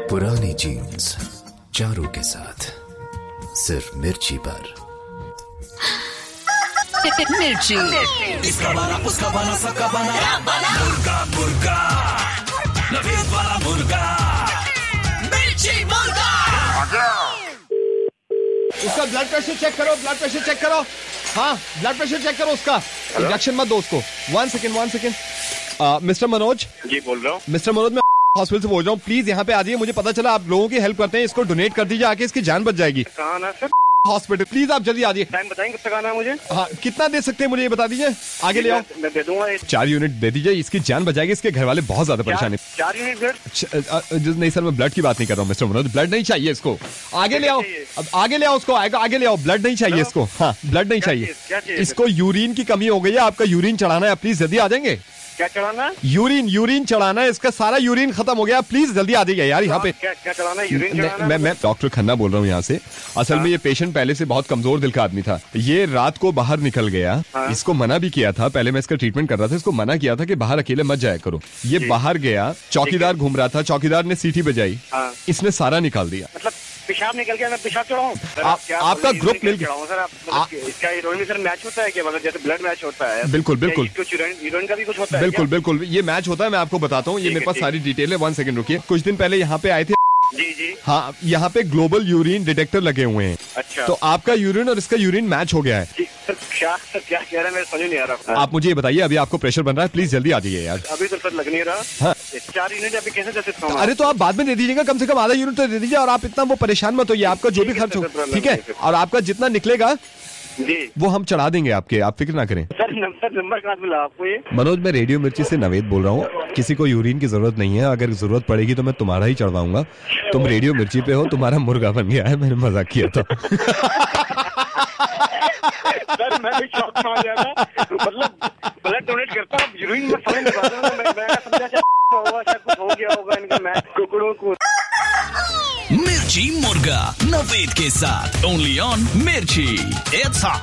पुरानी जीन्स चारों के साथ सिर्फ मिर्ची पर। मिर्ची। इसका बना उसका बना सबका बना मुर्गा मुर्गा नवीद वाला मुर्गा मिर्ची मुर्गा। उसका ब्लड प्रेशर चेक करो, ब्लड प्रेशर चेक करो। हाँ, ब्लड प्रेशर चेक करो उसका। इंजेक्शन मत दो उसको। 1 सेकेंड। मिस्टर मनोज जी बोल रहा हूँ। मिस्टर मनोज, मैं हॉस्पिटल से बोल रहा हूँ। प्लीज यहाँ पे आ जाइए। मुझे पता चला आप लोगों की हेल्प करते हैं। इसको डोनेट कर दीजिए, आके इसकी जान बच जाएगी। कहाँ आना सर? हॉस्पिटल प्लीज आप जल्दी आ जाइए। टाइम बताएंगे कब तक आना है मुझे? हाँ, कितना दे सकते हैं मुझे ये बता दीजिए। आगे ले आओ। मैं दे दूंगा 4 यूनिट दे दीजिए, इसकी जान बचाएगी। इसके घर वाले बहुत ज्यादा परेशान हैं। 4 यूनिट ब्लड? नहीं सर, मैं ब्लड की बात नहीं कर रहा हूँ मिस्टर मनोज। ब्लड नहीं चाहिए इसको। आगे ले आओ, अब आगे ले आओ उसको। आगे ले आओ। ब्लड नहीं चाहिए इसको। हाँ, ब्लड नहीं चाहिए इसको। यूरिन की कमी हो गई है, आपका यूरिन चढ़ाना है। प्लीज जल्दी आ जाएंगे। क्या चढ़ाना है? यूरिन चढ़ाना है। इसका सारा यूरिन खत्म हो गया। प्लीज जल्दी आ जाइए यार यहाँ पे। क्या चढ़ाना है? यूरिन चढ़ाना है? मैं डॉक्टर खन्ना बोल रहा हूँ यहाँ से। असल में ये पेशेंट पहले से बहुत कमजोर दिल का आदमी था। ये रात को बाहर निकल गया। इसको मना भी किया था, पहले मैं इसका ट्रीटमेंट कर रहा था। इसको मना किया था कि बाहर अकेले मत जाया करो। ये बाहर गया, चौकीदार घूम रहा था, चौकीदार ने सीटी बजाई, इसने सारा निकाल दिया। मतलब पेशाब निकल गया, मैं पेशाब चढ़ाऊं? आपका ग्रुप मिल गया सर। इसका हीरोइन में सर मैच होता है क्या? मतलब जैसे ब्लड मैच होता है। बिल्कुल हीरोइन का भी कुछ होता है? बिल्कुल ये मैच होता है। मैं आपको बताता हूँ, ये मेरे पास सारी डिटेल है। 1 सेकंड रुकिए। कुछ दिन पहले यहाँ पे आए थे। जी। हाँ, यहाँ पे ग्लोबल यूरिन डिटेक्टर लगे हुए हैं। अच्छा। तो आपका यूरिन और इसका यूरिन मैच हो गया है। सर क्या कह रहे हैं, मेरे समझ नहीं आ रहा। आप मुझे ये बताइए, अभी आपको प्रेशर बन रहा है। प्लीज जल्दी आ जाइए यार। अभी तो सर लग नहीं रहा। हाँ। 4 यूनिट अभी कैसे दे सकता हूँ? अरे तो आप बाद में दे दीजिएगा, कम से कम आधा यूनिट तो दे दीजिए। और आप इतना वो परेशान मत होइए। आपका जो भी खर्च हो, ठीक है? और आपका जितना निकलेगा जी वो हम चढ़ा देंगे आपके। आप फिक्र ना करें। सर नंबर कहाँ मिला आपको ये? मनोज, मैं रेडियो मिर्ची से नवेद बोल रहा हूँ। किसी को यूरिन की जरूरत नहीं है। अगर जरूरत पड़ेगी तो मैं तुम्हारा ही चढ़वाऊंगा। तुम रेडियो मिर्ची पे हो, तुम्हारा मुर्गा बन गया है। मैंने मजाक किया था। सर मैं भी शॉक में आ जाएगा। मतलब ब्लड डोनेट करता हूँ, यूरिन में समझ नहीं पाता हूँ। मैं समझा होगा, शायद कुछ हो गया होगा इनका। मैं कुकड़ों को मिर्ची मुर्गा नवेद के साथ ओनली ऑन मिर्ची। It's hot.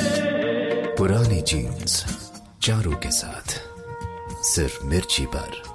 पुरानी जीन्स चारों के साथ सिर्फ मिर्ची पर।